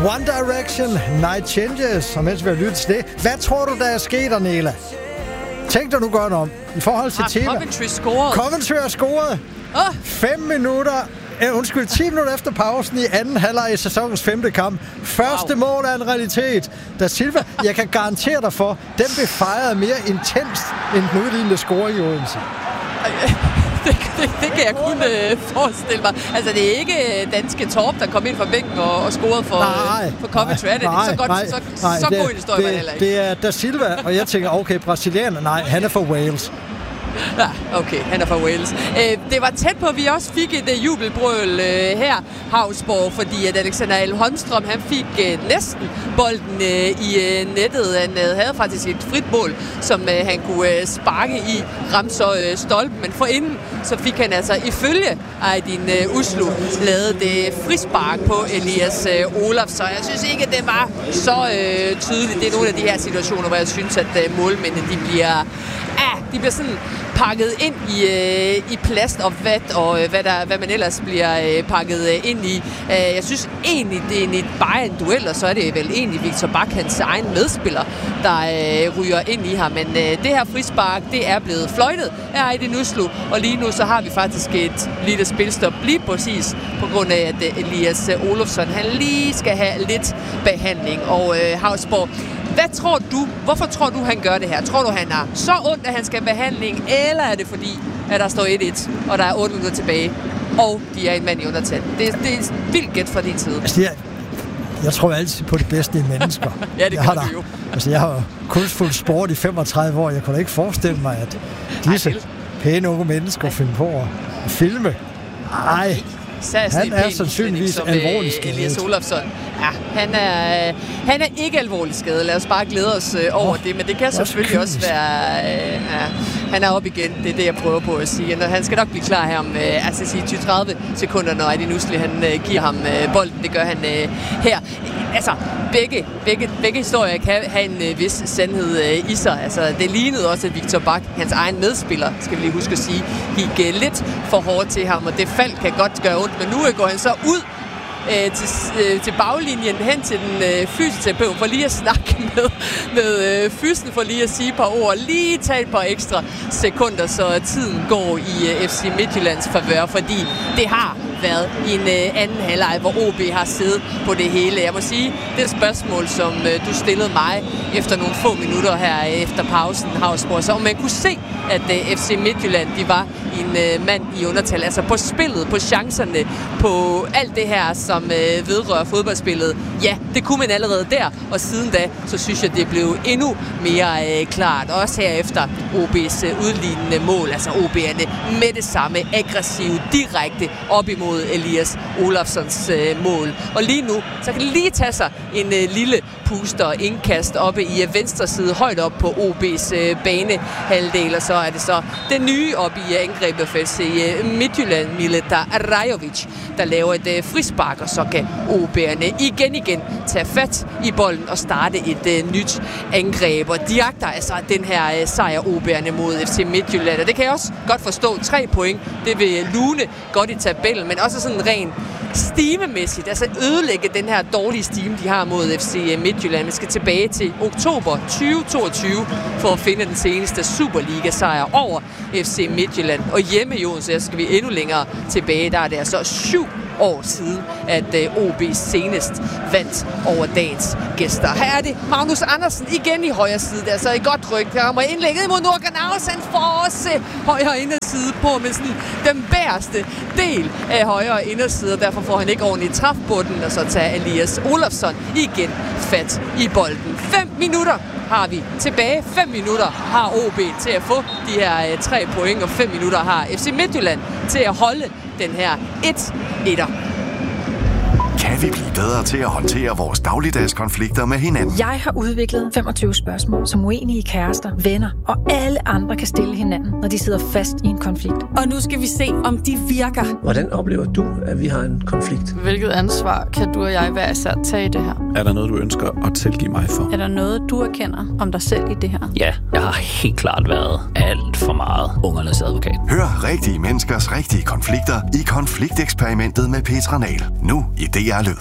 One Direction, Night Changes. Og mens vi har lyttet til det, hvad tror du, der er sket, Nela? Tænk dig nu godt om. I forhold til tema. Coventry scoret. Coventry har scoret. 10 minutter efter pausen i anden halvleg i sæsonens 5. kamp. Første mål er en realitet. Da Silva, jeg kan garantere dig for, den blev fejret mere intenst end den udlignende scoring i Odense. Det kan jeg kun forestille mig. Altså, det er ikke danske Torp, der kom ind fra bænken og scorede for Coventry. Er det så god en historie, var det heller ikke. Det er Da Silva, og jeg tænker, okay, brasilianer, nej, han er fra Wales. Ja, okay, han er fra Wales. Det var tæt på, at vi også fik et jubelbrøl her, Hausborg, fordi at Alexander L. Holmstrøm, han fik næsten bolden i nettet. Han havde faktisk et frit mål, som han kunne sparke i, ramte så stolpen, men forinden så fik han altså ifølge Aydin Uslu lavet det frispark på Elias Olaf, så jeg synes ikke, at det var så tydeligt. Det er nogle af de her situationer, hvor jeg synes, at målmændene, de bliver sådan pakket ind i plast og vat og hvad man ellers bliver pakket ind i. Jeg synes egentlig, det er bare en duel, og så er det vel egentlig Victor Bak, hans egen medspiller, der ryger ind i ham. Men det her frispark, det er blevet fløjtet af Aydin Uslu, og lige nu så har vi faktisk et lille spilstop lige præcis på grund af, at Elias Olofsson, han lige skal have lidt behandling. Og Hausborg, hvorfor tror du, han gør det her? Tror du, han er så ondt, at han skal have behandling, eller er det fordi, at der står 1-1, og der er 8 minutter tilbage, og de er en mand i undertal? Det er vildt gæt fra din side. Altså, jeg tror altid på det bedste i mennesker. Ja, det gør du jo. Altså, jeg har kunstfuldt sport i 35 år. Jeg kunne da ikke forestille mig, at disse pæne unge mennesker finder på at filme. Nej. Han er sandsynligvis alvorligt skadet. Elias Olofsson. Ja, han er ikke alvorligt skadet. Lad os bare glæde os over det, men det kan selvfølgelig også være... han er op igen, det er det, jeg prøver på at sige. Han skal nok blive klar her om 30 sekunder, når Aydin Uslu han giver ham bolden. Det gør han her. Altså, begge historier kan have en vis sandhed i sig. Altså, det lignede også, at Victor Bak, hans egen medspiller, skal vi lige huske at sige, gik lidt for hårdt til ham, og det fald kan godt gøre ondt, men nu går han så ud til baglinjen hen til den fysioterapeut for lige at snakke med fysen, for lige at sige et par ord, lige tage et par ekstra sekunder, så tiden går i FC Midtjyllands favør, fordi det har været en anden halvleg, hvor OB har siddet på det hele. Jeg må sige, det spørgsmål, som du stillede mig efter nogle få minutter her efter pausen, Hausborg, så om man kunne se, at FC Midtjylland, de var en mand i undertal, altså på spillet, på chancerne, på alt det her, som vedrører fodboldspillet. Ja, det kunne man allerede der, og siden da, så synes jeg, det blev endnu mere klart. Også herefter OB's udlignende mål, altså OB'erne med det samme aggressive, direkte op imod Elias Olofssons mål. Og lige nu, så kan det lige tage sig en lille puster og indkast oppe i venstre side, højt op på OB's banehalvdel, og så er det så den nye op i angrebet for FC Midtjylland, Mileta Rajovic, der laver et frispark, og så kan OB'erne igen tage fat i bolden og starte et nyt angreb. Og de jagter altså den her sejr OB'erne mod FC Midtjylland, og det kan jeg også godt forstå. 3 point, det vil lune godt i tabellen, men også sådan ren stimemæssigt, altså ødelægge den her dårlige stime, de har mod FC Midtjylland. Vi skal tilbage til oktober 2022 for at finde den seneste Superliga-sejr over FC Midtjylland. Og hjemme i Odense, så skal vi endnu længere tilbage. Der er det altså 7 år siden, at OB senest vandt over dagens gæster. Her er det Magnus Andersen igen i højre side. Det er så i godt ryg. Der kommer indlægget imod Nurkan. Han får også højre inderside på, men sådan den bæreste del af højre inderside. Og derfor får han ikke ordentligt træf på den, og så tager Elias Olofsson igen fat i bolden. 5 minutter har vi tilbage. 5 minutter har OB til at få de her 3 point, og 5 minutter har FC Midtjylland til at holde den her 1-1'er. Kan vi blive bedre til at håndtere vores dagligdags konflikter med hinanden? Jeg har udviklet 25 spørgsmål, som uenige kærester, venner og alle andre kan stille hinanden, når de sidder fast i en konflikt. Og nu skal vi se, om de virker. Hvordan oplever du, at vi har en konflikt? Hvilket ansvar kan du og jeg hver især tage i det her? Er der noget, du ønsker at tilgive mig for? Er der noget, du erkender om dig selv i det her? Ja, jeg har helt klart været alt for meget ungernes advokat. Hør rigtige menneskers rigtige konflikter i Konflikteksperimentet med Petra Nahl. Nu i DR Lyd.